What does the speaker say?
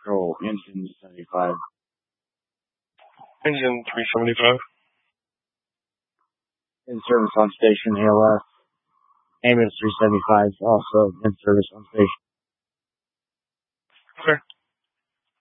Patrol, engine 75. Engine 375. In service on station, ALS. Ambulance 375, also in service on station.